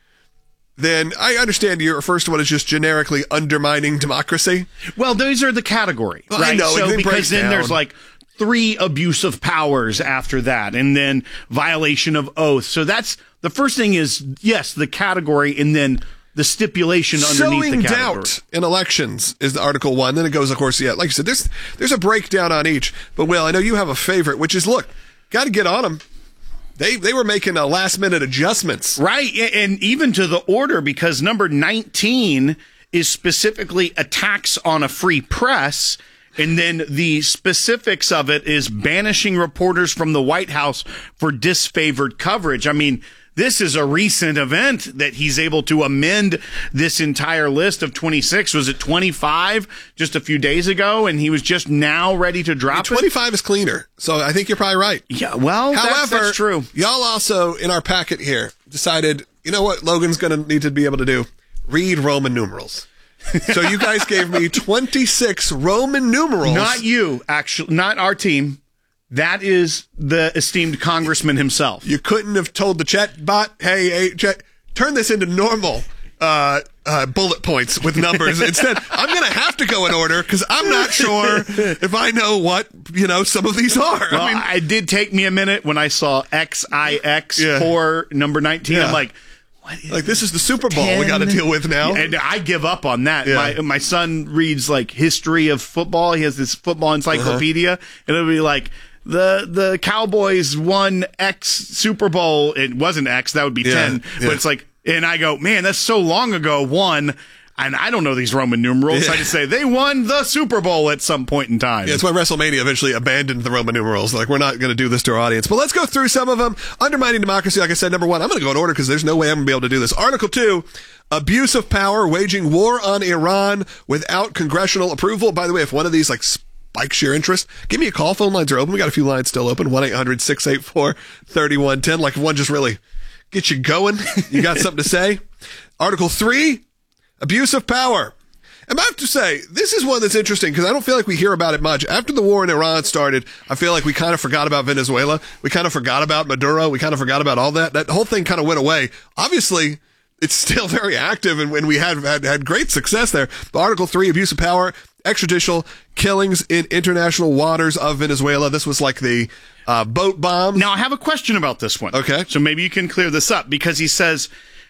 then I understand your first one is just generically undermining democracy. Well, those are the category, Well, right? I know, so it because breaks then down. there's like three abuse of powers after that, and then violation of oath. So that's the first thing is, yes, the category, and then the stipulation underneath Sowing the category. doubt in elections is the article one. Then it goes, of course, yeah, like you said, there's there's a breakdown on each. But Will, I know you have a favorite, which is look, got to get on them. They they were making a last minute adjustments, right? And even to the order, because number nineteen is specifically attacks on a free press. And then the specifics of it is banishing reporters from the White House for disfavored coverage. I mean, this is a recent event that he's able to amend this entire list of twenty-six. Was it twenty-five just a few days ago? And he was just now ready to drop it? twenty-five is cleaner. So I think you're probably right. Yeah, well, However, that's, that's true. Y'all also, in our packet here, decided, you know what Logan's going to need to be able to do? Read Roman numerals. So you guys gave me twenty-six Roman numerals. Not you, actually, not our team. That is the esteemed congressman himself. You couldn't have told the chat bot, hey, hey chat, turn this into normal uh, uh, bullet points with numbers. Instead, I'm going to have to go in order because I'm not sure if I know what, you know, some of these are. Well, I mean, it did take me a minute when I saw X I X Yeah. for number nineteen. Yeah. I'm like, like this is the Super Bowl we got to deal with now. And I give up on that. Yeah. My my son reads like history of football. He has this football encyclopedia, Uh-huh. and it'll be like the the Cowboys won X Super Bowl. It wasn't X, that would be Yeah, ten. yeah. But it's like, and I go, man, that's so long ago. One. And I don't know these Roman numerals. Yeah. I just say they won the Super Bowl at some point in time. Yeah, it's why WrestleMania eventually abandoned the Roman numerals. Like, we're not going to do this to our audience. But let's go through some of them. Undermining democracy, like I said, number one. I'm going to go in order because there's no way I'm going to be able to do this. Article two, abuse of power, waging war on Iran without congressional approval. By the way, if one of these, like, spikes your interest, give me a call. Phone lines are open. We got a few lines still open. one eight hundred six eight four three one one zero. Like, if one just really gets you going, you got something to say. Article three, abuse of power. And I have to say, this is one that's interesting because I don't feel like we hear about it much. After the war in Iran started, I feel like we kind of forgot about Venezuela. We kind of forgot about Maduro. We kind of forgot about all that. That whole thing kind of went away. Obviously, it's still very active, and, and we had, had had great success there. But Article three, abuse of power, extrajudicial killings in international waters of Venezuela. This was like the uh, boat bombs. Now, I have a question about this one. Okay. So maybe you can clear this up because he says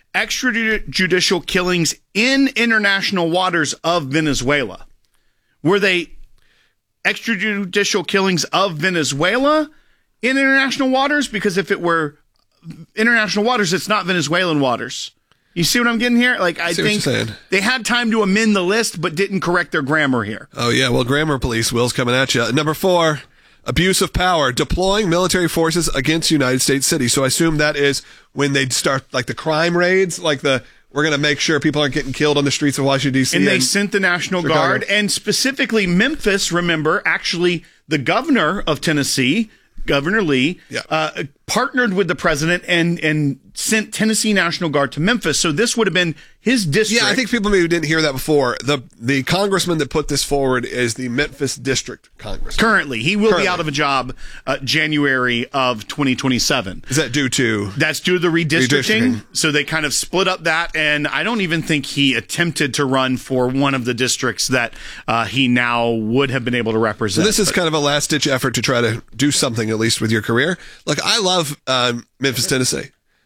extrajudicial killings in international waters of Venezuela. Were they extrajudicial killings of Venezuela in international waters? Because if it were international waters, it's not Venezuelan waters. You see what I'm getting here? Like, I See what think you're saying. they had time to amend the list, but didn't correct their grammar here. Oh, yeah. Well, grammar police, Will's coming at you. Number four, abuse of power, deploying military forces against United States cities. So I assume that is when they'd start, like, the crime raids, like the, we're going to make sure people aren't getting killed on the streets of Washington, D C. And they sent the National Chicago. Guard, and specifically Memphis, remember, actually the governor of Tennessee, Governor Lee, Yeah. uh, partnered with the president and and sent Tennessee National Guard to Memphis. So this would have been his district. Yeah, I think people maybe didn't hear that before. The the congressman that put this forward is the Memphis District Congressman. Currently. He will Currently. be out of a job uh, January of twenty twenty-seven. Is that due to? That's due to the redistricting. Redistricting. So they kind of split up that, and I don't even think he attempted to run for one of the districts that uh, he now would have been able to So represent. this is But- kind of a last-ditch effort to try to do something, at least with your career. Look, I love um, Memphis, Tennessee,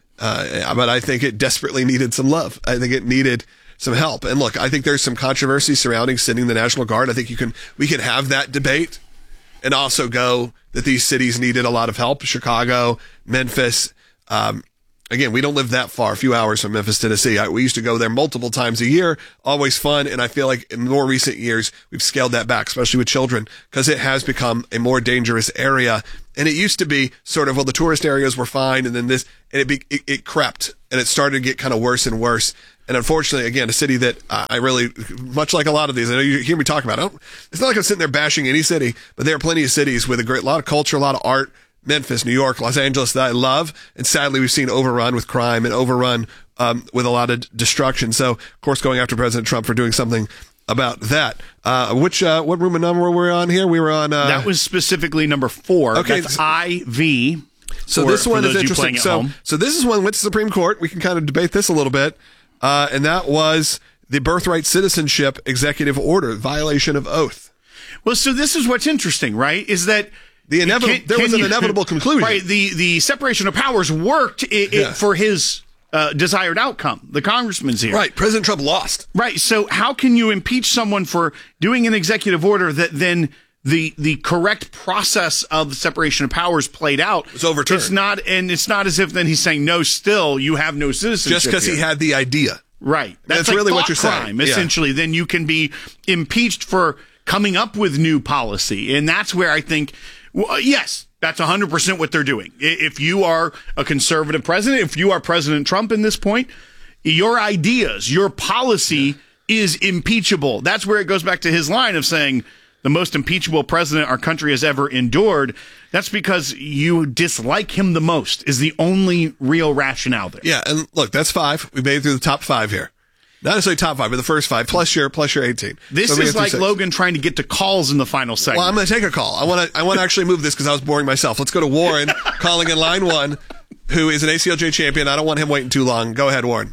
uh, but I think it desperately needed some love. I think it needed some help. And look, I think there's some controversy surrounding sending the National Guard. I think you can we can have that debate and also go that these cities needed a lot of help. Chicago, Memphis. Um, again, we don't live that far, a few hours from Memphis, Tennessee. I, we used to go there multiple times a year, always fun. And I feel like in more recent years, we've scaled that back, especially with children, because it has become a more dangerous area. And it used to be sort of, well, the tourist areas were fine. And then this, and it, be, it, it crept and it started to get kind of worse and worse. And unfortunately, again, a city that uh, I really, much like a lot of these, I know you hear me talk about it. I don't, it's not like I'm sitting there bashing any city, but there are plenty of cities with a great, lot of culture, a lot of art. Memphis, New York, Los Angeles that I love. And sadly, we've seen overrun with crime and overrun um, with a lot of destruction. So, of course, going after President Trump for doing something about that. Uh, which, uh, what room and number were we on here? We were on... Uh, that was specifically number four. Okay. That's I V. So for, this one for is those you interesting. playing at So, home. so this is one went to the Supreme Court. We can kind of debate this a little bit. Uh, and that was the birthright citizenship executive order, violation of oath. Well, so this is what's interesting, right? Is that the inevitable? Can, there can was an you, inevitable conclusion, right? The the separation of powers worked it, it, Yeah. for his uh, desired outcome. The congressman's here, Right. President Trump lost. Right. So how can you impeach someone for doing an executive order that then the the correct process of the separation of powers played out? It's overturned. It's not, and it's not as if then he's saying no. Still, you have no citizenship. Just because he here. had the idea. Right. That's, That's like really what thought you're saying. crime, Yeah. essentially. Then you can be impeached for coming up with new policy. And that's where I think, well, yes, that's one hundred percent what they're doing. I- If you are a conservative president, if you are President Trump in this point, your ideas, your policy is impeachable. That's where it goes back to his line of saying the most impeachable president our country has ever endured. That's because you dislike him the most is the only real rationale there. Yeah, and look, that's five. We made it through the top five here. Not necessarily top five, but the first five, plus your plus your eighteen. This So we is get through like six. Logan trying to get to calls in the final segment. Well, I'm going to take a call. I want to I want to actually move this because I was boring myself. Let's go to Warren calling in line one, who is an A C L J champion. I don't want him waiting too long. Go ahead, Warren.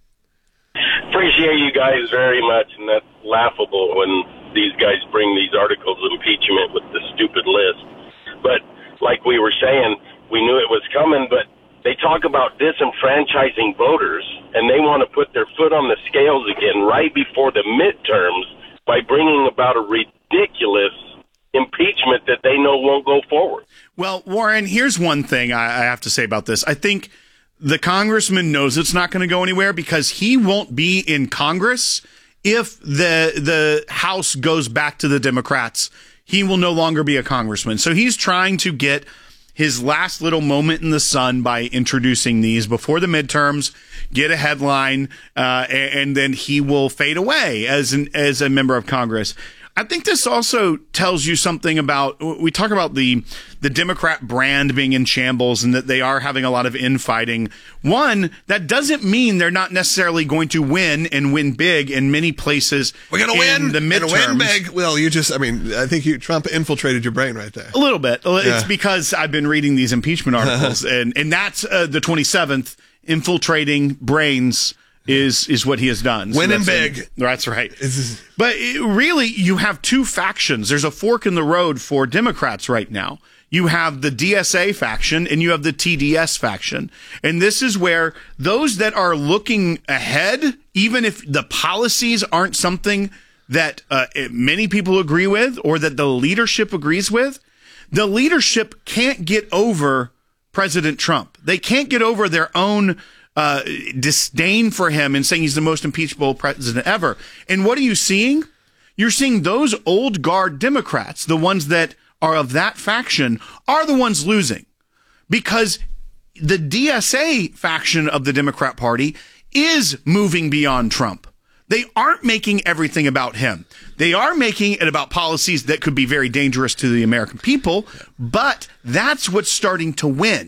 Appreciate you guys very much, and that's laughable when these guys bring these articles of impeachment with the stupid list. But like we were saying, we knew it was coming, but they talk about disenfranchising voters, and they want to put their foot on the scales again right before the midterms by bringing about a ridiculous impeachment that they know won't go forward. Well, Warren, here's one thing I, I have to say about this. I think the congressman knows it's not going to go anywhere because he won't be in Congress if the the House goes back to the Democrats. He will no longer be a congressman. So he's trying to get his last little moment in the sun by introducing these before the midterms, get a headline, uh, and, and then he will fade away as an as a member of Congress. I think this also tells you something about, we talk about the the Democrat brand being in shambles and that they are having a lot of infighting. One, that doesn't mean they're not necessarily going to win and win big in many places. We're going to in win the midterms. and win big. Well, you just, I mean, I think you Trump infiltrated your brain right there. A little bit. It's Yeah. because I've been reading these impeachment articles, and, and that's uh, the twenty-seventh, infiltrating brains is is what he has done. So Winning that's- big. That's right. But it, really, you have two factions. There's a fork in the road for Democrats right now. You have the D S A faction and you have the T D S faction. And this is where those that are looking ahead, even if the policies aren't something that uh, many people agree with or that the leadership agrees with, the leadership can't get over President Trump. They can't get over their own uh, disdain for him and saying he's the most impeachable president ever. And what are you seeing? You're seeing those old guard Democrats, the ones that are of that faction, are the ones losing because the D S A faction of the Democrat Party is moving beyond Trump. They aren't making everything about him. They are making it about policies that could be very dangerous to the American people, but that's what's starting to win.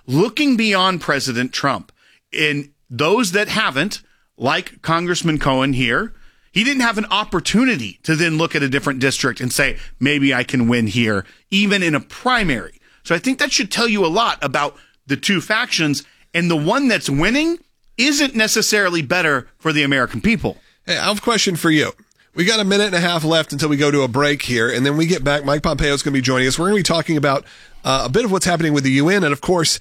looking beyond President Trump. And those that haven't, like Congressman Cohen here, he didn't have an opportunity to then look at a different district and say, maybe I can win here, even in a primary. So I think that should tell you a lot about the two factions, and the one that's winning isn't necessarily better for the American people. Hey, I have a question for you. We got a minute and a half left until we go to a break here, and then we get back. Mike Pompeo is going to be joining us. We're going to be talking about uh, a bit of what's happening with the U N, and of course,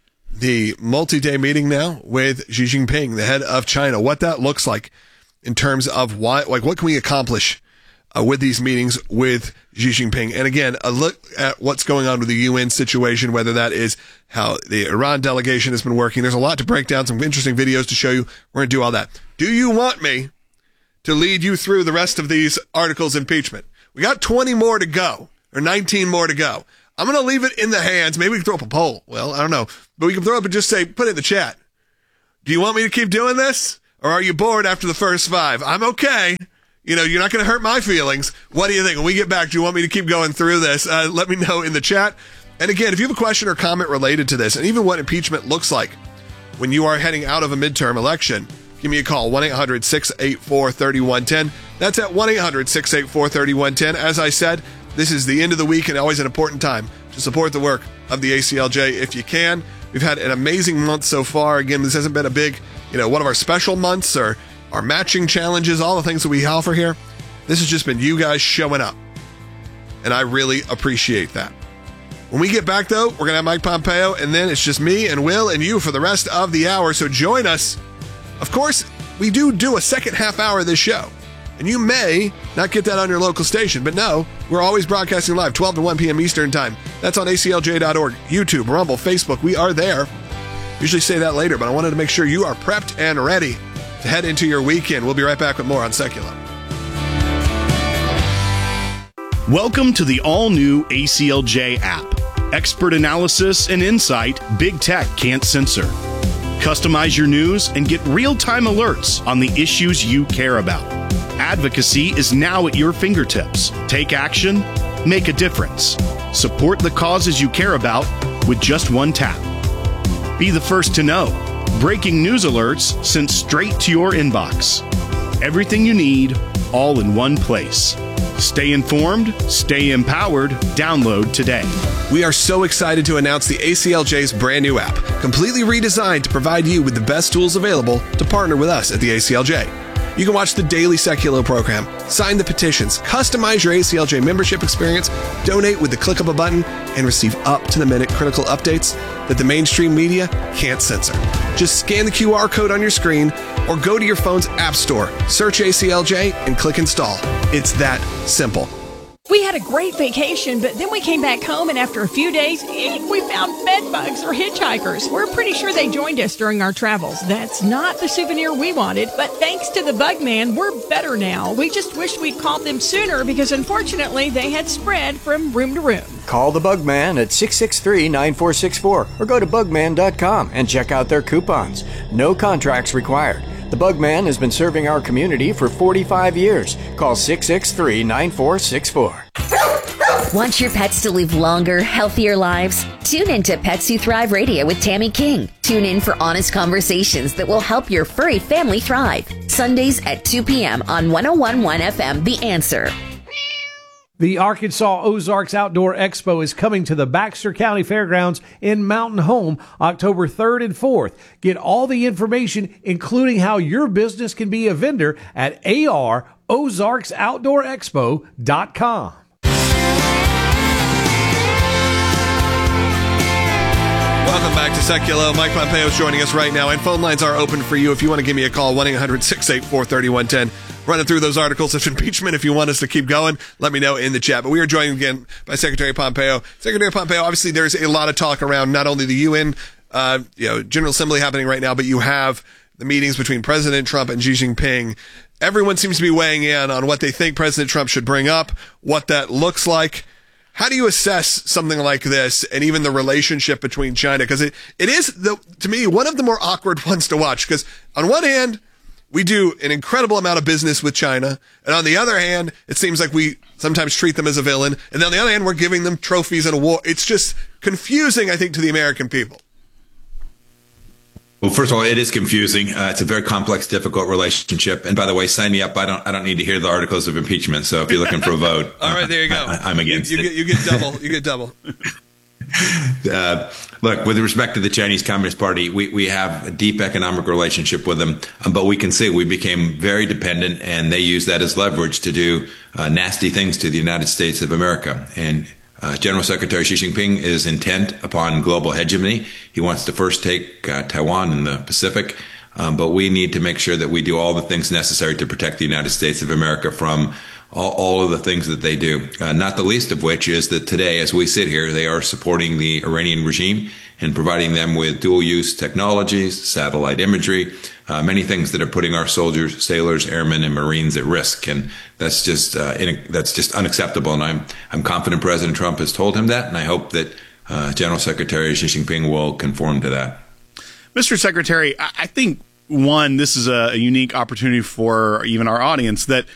the multi-day meeting now with Xi Jinping, the head of China, what that looks like in terms of why, like, what can we accomplish uh, with these meetings with Xi Jinping? And again, a look at what's going on with the U N situation, whether that is how the Iran delegation has been working. There's a lot to break down, some interesting videos to show you. We're going to do all that. Do you want me to lead you through the rest of these articles of impeachment? We got twenty more to go, or nineteen more to go. I'm going to leave it in the hands. Maybe we can throw up a poll. Well, I don't know. But we can throw up and just say, put it in the chat. Do you want me to keep doing this? Or are you bored after the first five? I'm okay. You know, you're not going to hurt my feelings. What do you think? When we get back, do you want me to keep going through this? Uh, let me know in the chat. And again, if you have a question or comment related to this, and even what impeachment looks like when you are heading out of a midterm election, give me a call, one eight hundred six eight four three one one zero. That's at one eight hundred six eight four three one one zero. As I said, this is the end of the week and always an important time to support the work of the A C L J if you can. We've had an amazing month so far. Again, this hasn't been a big, you know, one of our special months or our matching challenges, all the things that we offer here. This has just been you guys showing up. And I really appreciate that. When we get back, though, we're going to have Mike Pompeo, and then it's just me and Will and you for the rest of the hour. So join us. Of course, we do do a second half hour of this show. And you may not get that on your local station, but no, we're always broadcasting live, twelve to one p.m. Eastern Time. That's on A C L J dot org, YouTube, Rumble, Facebook. We are there. Usually say that later, but I wanted to make sure you are prepped and ready to head into your weekend. We'll be right back with more on Secular. Welcome to the all-new A C L J app. Expert analysis and insight big tech can't censor. Customize your news and get real-time alerts on the issues you care about. Advocacy is now at your fingertips. Take action, make a difference. Support the causes you care about with just one tap. Be the first to know. Breaking news alerts sent straight to your inbox. Everything you need, all in one place. Stay informed, stay empowered. Download today. We are so excited to announce the A C L J's brand new app, completely redesigned to provide you with the best tools available to partner with us at the A C L J. You can watch the daily Seculo program, sign the petitions, customize your A C L J membership experience, donate with the click of a button, and receive up-to-the-minute critical updates that the mainstream media can't censor. Just scan the Q R code on your screen or go to your phone's app store, search A C L J, and click install. It's that simple. We had a great vacation, but then we came back home, and after a few days, we found bed bugs or hitchhikers. We're pretty sure they joined us during our travels. That's not the souvenir we wanted, but thanks to the Bug Man, we're better now. We just wished we'd called them sooner because, unfortunately, they had spread from room to room. Call the Bug Man at six six three, nine four six four or go to bug man dot com and check out their coupons. No contracts required. The Bug Man has been serving our community for forty-five years. Call six six three, nine four six four. Want your pets to live longer, healthier lives? Tune in to Pets Who Thrive Radio with Tammy King. Tune in for honest conversations that will help your furry family thrive. Sundays at two p.m. on one oh one point one F M, The Answer. The Arkansas Ozarks Outdoor Expo is coming to the Baxter County Fairgrounds in Mountain Home October third and fourth. Get all the information, including how your business can be a vendor, at A R Ozarks Outdoor Expo dot com. Welcome back to Seculo. Mike Pompeo is joining us right now, and phone lines are open for you. If you want to give me a call, one eight hundred six eight four three one one zero. Running through those articles of impeachment. If you want us to keep going, let me know in the chat. But we are joined again by Secretary Pompeo. Secretary Pompeo, obviously there's a lot of talk around not only the U N, uh, you know, General Assembly happening right now, but you have the meetings between President Trump and Xi Jinping. Everyone seems to be weighing in on what they think President Trump should bring up, what that looks like. How do you assess something like this and even the relationship between China? Because it, it is, the, to me, one of the more awkward ones to watch. Because on one hand, we do an incredible amount of business with China. And on the other hand, it seems like we sometimes treat them as a villain. And on the other hand, we're giving them trophies and awards. It's just confusing, I think, to the American people. Well, first of all, it is confusing. Uh, it's a very complex, difficult relationship. And by the way, sign me up. I don't. I don't need to hear the articles of impeachment. So if you're looking for a vote, all right, there you go. I, I'm against you, you it. Get, you get double. You get double. Uh, look, with respect to the Chinese Communist Party, we, we have a deep economic relationship with them, um, but we can see we became very dependent, and they use that as leverage to do uh, nasty things to the United States of America. And uh, General Secretary Xi Jinping is intent upon global hegemony. He wants to first take uh, Taiwan and the Pacific, um, but we need to make sure that we do all the things necessary to protect the United States of America from All, all of the things that they do, uh, not the least of which is that today, as we sit here, they are supporting the Iranian regime and providing them with dual-use technologies, satellite imagery, uh, many things that are putting our soldiers, sailors, airmen, and Marines at risk. And that's just uh, in, that's just unacceptable. And I'm I'm confident President Trump has told him that, and I hope that uh, General Secretary Xi Jinping will conform to that. Mister Secretary, I think, one, this is a unique opportunity for even our audience that